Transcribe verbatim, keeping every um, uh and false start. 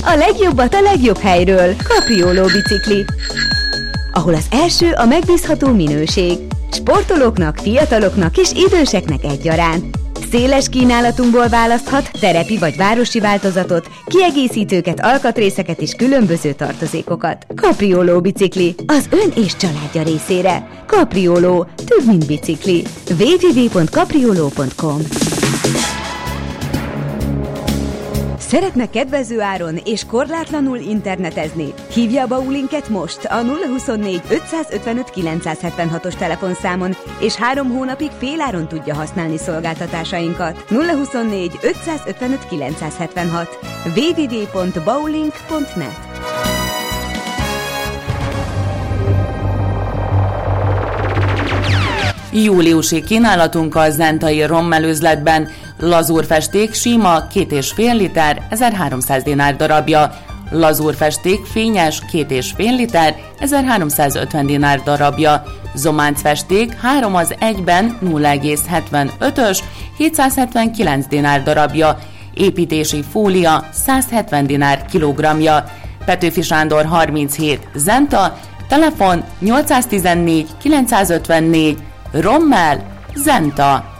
A legjobbat a legjobb helyről. Capriolo bicikli. Ahol az első a megbízható minőség. Sportolóknak, fiataloknak és időseknek egyaránt. Széles kínálatunkból választhat terepi vagy városi változatot, kiegészítőket, alkatrészeket és különböző tartozékokat. Capriolo bicikli. Az ön és családja részére. Capriolo. Több, mint bicikli. double-u double-u double-u pont capriolo pont com. Szeretne kedvező áron és korlátlanul internetezni? Hívja a Baulinket most a nulla huszonnégy ötszázötvenöt kilencszázhetvenhatos telefonszámon, és három hónapig féláron tudja használni szolgáltatásainkat. nulla huszonnégy ötszázötvenöt kilencszázhetvenhat. double-u double-u double-u pont baulink pont net. Júliusi kínálatunk a zentai rommelőzletben. Lazúrfesték sima két és fél liter, ezerháromszáz dinár darabja. Lazúrfesték fényes két és fél liter, ezerháromszázötven dinár darabja. Zománcfesték három az egyben nulla egész hetvenötös, hétszázhetvenkilenc dinár darabja. Építési fólia százhetven dinár kilogramja. Petőfi Sándor harminchét Zenta, telefon nyolcszáztizennégy kilencszázötvennégy, Rommel Zenta.